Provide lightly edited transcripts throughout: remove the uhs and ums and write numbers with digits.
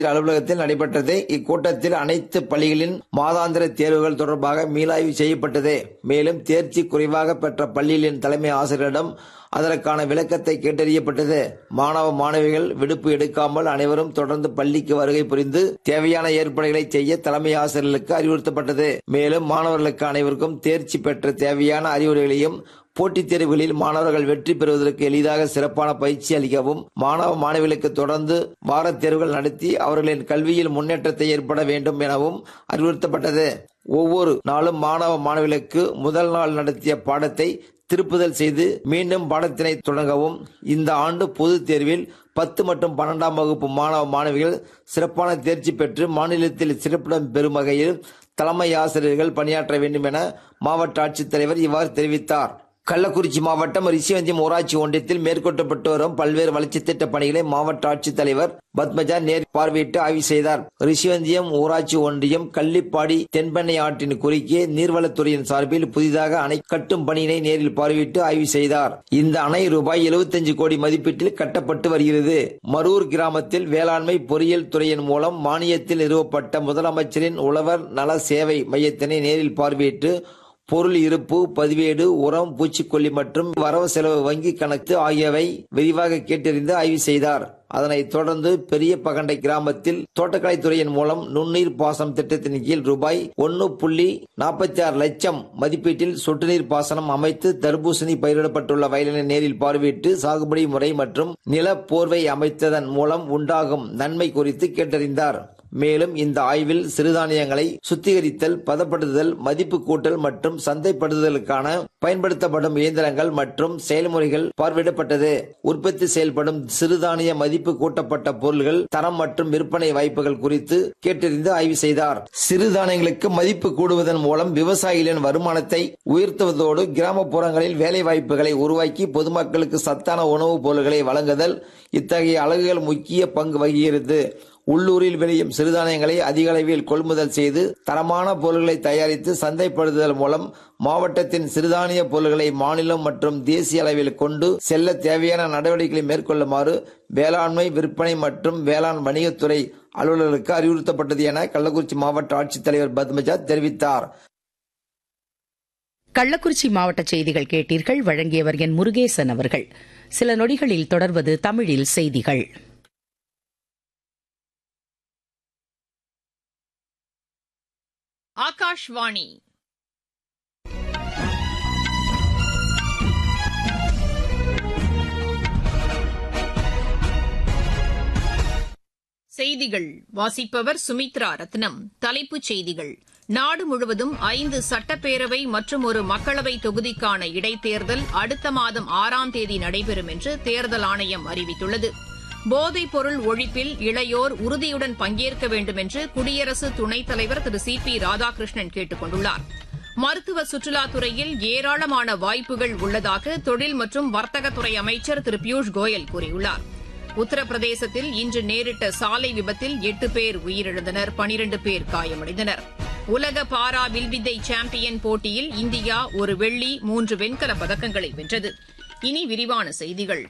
அலுவலகத்தில் நடைபெற்றது. இக்கூட்டத்தில் அனைத்து பள்ளிகளின் மாதாந்திர தேர்வுகள் தொடர்பாக மீளாய்வு செய்யப்பட்டது. மேலும் தேர்ச்சி குறைவாக பெற்ற பள்ளிகளின் தலைமை ஆசிரியரிடம் அதற்கான விளக்கத்தை கேட்டறியப்பட்டது. மாணவ மாணவிகள் விடுப்பு எடுக்காமல் அனைவரும் தொடர்ந்து பள்ளிக்கு வருகை புரிந்து தேவையான ஏற்பாடுகளை செய்ய தலைமை ஆசிரியர்களுக்கு அறிவுறுத்தப்பட்டது. மேலும் மாணவர்களுக்கு அனைவருக்கும் தேர்ச்சி பெற்ற தேவையான அறிவுரைகளையும் போட்டித் தேர்வுகளில் மாணவர்கள் வெற்றி பெறுவதற்கு எளிதாக சிறப்பான பயிற்சி அளிக்கவும் மாணவ மாணவிகளுக்கு தொடர்ந்து வாரத் தேர்வுகள் நடத்தி அவர்களின் கல்வியில் முன்னேற்றத்தை ஏற்பட வேண்டும் எனவும் அறிவுறுத்தப்பட்டது. ஒவ்வொரு நாளும் மாணவ மாணவிகளுக்கு முதல் நாள் நடத்திய பாடத்தை திருப்புதல் செய்து மீண்டும் பாடத்தினை தொடங்கவும் இந்த ஆண்டு பொதுத் தேர்வில் 10 மற்றும் 12ஆம் வகுப்பு மாணவ மாணவிகள் சிறப்பான தேர்ச்சி பெற்று மாநிலத்தில் சிறப்பிடம் பெறும் வகையில் தலைமை ஆசிரியர்கள் பணியாற்ற வேண்டும் என மாவட்ட ஆட்சித்தலைவர் இவ்வாறு தெரிவித்தார். கள்ளக்குறிச்சி மாவட்டம் ரிஷிவந்தியம் ஊராட்சி ஒன்றியத்தில் மேற்கொள்ளப்பட்டு வரும் பல்வேறு வளர்ச்சித் திட்ட பணிகளை மாவட்ட ஆட்சித்தலைவர் பத்மஜா நேரில் பார்வையிட்டு ஆய்வு செய்தார். ரிஷிவந்தியம் ஊராட்சி ஒன்றியம் கள்ளிப்பாடி தென்பெண்ணை ஆற்றின் குறுக்கே நீர்வளத்துறையின் சார்பில் புதிதாக அணை கட்டும் பணியினை நேரில் பார்வையிட்டு ஆய்வு செய்தார். இந்த அணை ரூபாய் 75 கோடி மதிப்பீட்டில் கட்டப்பட்டு வருகிறது. மரூர் கிராமத்தில் வேளாண்மை பொறியியல் துறையின் மூலம் மானியத்தில் நிறுவப்பட்ட முதலமைச்சரின் உழவர் நல சேவை மையத்தினை நேரில் பார்வையிட்டு பொருள் இருப்பு, பதிவேடு, உரம், பூச்சிக்கொல்லி மற்றும் வரவு செலவு வங்கி கணக்கு ஆகியவை விரிவாக கேட்டறிந்து ஆய்வு செய்தார். அதனைத் தொடர்ந்து பெரிய பகண்டை கிராமத்தில் தோட்டக்கலைத்துறையின் மூலம் நுண்ணீர் பாசனம் திட்டத்தின் கீழ் ரூபாய் 1.46 லட்சம் மதிப்பீட்டில் சொட்டு நீர் பாசனம் அமைத்து தர்பூசணி பயிரிடப்பட்டுள்ள வயலினை நேரில் பார்வையிட்டு சாகுபடி முறை மற்றும் நில போர்வை அமைத்ததன் மூலம் உண்டாகும் நன்மை குறித்து கேட்டறிந்தார். மேலும் இந்த ஆய்வில் சிறுதானியங்களை சுத்திகரித்தல், பதப்படுத்துதல், மதிப்பு கூட்டல் மற்றும் சந்தைப்படுத்துதலுக்கான பயன்படுத்தப்படும் இயந்திரங்கள் மற்றும் செயல்முறைகள் பார்வையிடப்பட்டது. உற்பத்தி செயல்படும் சிறுதானிய மதிப்பு கூட்டப்பட்ட பொருட்கள் தரம் மற்றும் விற்பனை வாய்ப்புகள் குறித்து கேட்டறிந்து ஆய்வு செய்தார். சிறுதானியங்களுக்கு மதிப்பு கூடுவதன் மூலம் விவசாயிகளின் வருமானத்தை உயர்த்துவதோடு கிராமப்புறங்களில் வேலை வாய்ப்புகளை உருவாக்கி பொதுமக்களுக்கு சத்தான உணவுப் பொருட்களை வழங்குதல் இத்தகைய அலகுகள் முக்கிய பங்கு வகிக்கிறது. உள்ளூரில் விளையும் சிறுதானியங்களை அதிக அளவில் கொள்முதல் செய்து தரமான பொருட்களை தயாரித்து சந்தைப்படுத்துதல் மூலம் மாவட்டத்தின் சிறுதானிய பொருட்களை மாநிலம் மற்றும் தேசிய அளவில் கொண்டு செல்ல தேவையான நடவடிக்கைகளை மேற்கொள்ளுமாறு வேளாண்மை, விற்பனை மற்றும் வேளாண் வணிகத்துறை அலுவலர்களுக்கு அறிவுறுத்தப்பட்டது என கள்ளக்குறிச்சி மாவட்ட ஆட்சித்தலைவர் பத்மஜா தெரிவித்தார். கள்ளக்குறிச்சி மாவட்ட செய்திகள் கேட்டீர்கள். வழங்கியவர் என் முருகேசன் அவர்கள். சில நொடிகளில் தொடர்வது தமிழில் செய்திகள். ஆகாஷ்வாணி செய்திகள் வாசிப்பவர் சுமித்ரா ரத்னம். தலைப்புச் செய்திகள். நாடு முழுவதும் 5 சட்டப்பேரவை மற்றும் ஒரு மக்களவை தொகுதிக்கான இடைத்தேர்தல் அடுத்த மாதம் 6ஆம் தேதி நடைபெறும் என்று தேர்தல் ஆணையம் அறிவித்துள்ளது. போதைப் பொருள் ஒழிப்பில் இளையோர் உறுதியுடன் பங்கேற்க வேண்டும் என்று குடியரசு துணைத் தலைவர் திரு சி.பி. ராதாகிருஷ்ணன் கேட்டுக் கொண்டுள்ளார். மருத்துவ சுற்றுலாத்துறையில் ஏராளமான வாய்ப்புகள் உள்ளதாக தொழில் மற்றும் வர்த்தகத்துறை அமைச்சர் திரு பியூஷ் கோயல் கூறியுள்ளார். உத்தரப்பிரதேசத்தில் இன்று நேரிட்ட சாலை விபத்தில் 8 பேர் உயிரிழந்தனர், 12 பேர் காயமடைந்தனர். உலக பாரா வில்வித்தை சாம்பியன் போட்டியில் இந்தியா ஒரு வெள்ளி, 3 வெண்கலப் பதக்கங்களை வென்றது. இனி விரிவான செய்திகள்.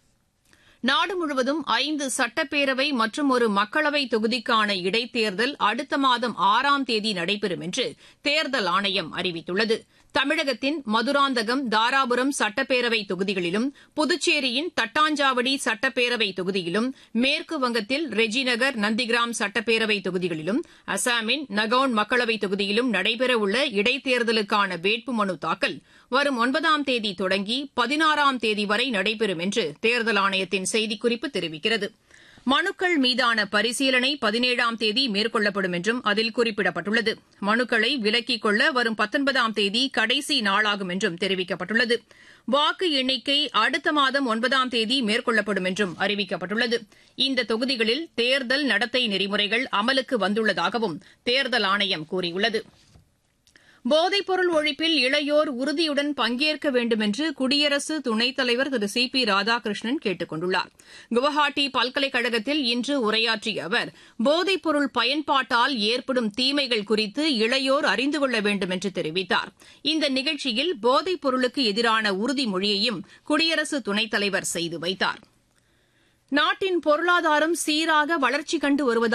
நாடு முழுவதும் 5 சட்டப்பேரவை மற்றும் ஒரு மக்களவை தொகுதிக்கான இடைத்தேர்தல் அடுத்த மாதம் 6ஆம் தேதி நடைபெறும் என்று தேர்தல் ஆணையம் அறிவித்துள்ளது. தமிழகத்தின் மதுராந்தகம், தாராபுரம் சட்டப்பேரவை தொகுதிகளிலும், புதுச்சேரியின் தட்டாஞ்சாவடி சட்டப்பேரவை தொகுதியிலும், மேற்கு வங்கத்தில் ரெஜிநகர், நந்திகிராம் சட்டப்பேரவை தொகுதிகளிலும், அசாமின் நகவுன் மக்களவை தொகுதியிலும் நடைபெறவுள்ள இடைத்தேர்தலுக்கான வேட்புமனு தாக்கல் வரும் 9ஆம் தேதி தொடங்கி 16ஆம் தேதி வரை நடைபெறும் என்று தேர்தல் ஆணையத்தின் செய்திக்குறிப்பு தெரிவிக்கிறது. மனுக்கள் மீதான பரிசீலனை 17ஆம் தேதி மேற்கொள்ளப்படும் என்றும் அதில் குறிப்பிடப்பட்டுள்ளது. மனுக்களை விலக்கிக் கொள்ள வரும் 19ஆம் தேதி கடைசி நாளாகும் என்றும் தெரிவிக்கப்பட்டுள்ளது. வாக்கு எண்ணிக்கை அடுத்த மாதம் 9ஆம் தேதி மேற்கொள்ளப்படும் என்றும் அறிவிக்கப்பட்டுள்ளது. இந்த தொகுதிகளில் தேர்தல் நடத்தை நெறிமுறைகள் அமலுக்கு வந்துள்ளதாகவும் தேர்தல் ஆணையம் கூறியுள்ளது. போதைப்பொருள் ஒழிப்பில் இளையோர் உறுதியுடன் பங்கேற்க வேண்டும் என்று குடியரசு துணைத் தலைவர் திரு சி பி ராதாகிருஷ்ணன் கேட்டுக் கொண்டுள்ளார். குவஹாட்டி பல்கலைக்கழகத்தில் இன்று உரையாற்றிய அவர் போதைப்பொருள் பயன்பாட்டால் ஏற்படும் தீமைகள் குறித்து இளையோர் அறிந்து கொள்ள வேண்டும் என்று தெரிவித்தார். இந்த நிகழ்ச்சியில் போதைப் பொருளுக்கு எதிரான உறுதிமொழியையும் குடியரசு துணைத் தலைவர் செய்து வைத்தார். நாட்டின் பொருளாதாரம் சீராக வளர்ச்சி கண்டு வருவதாக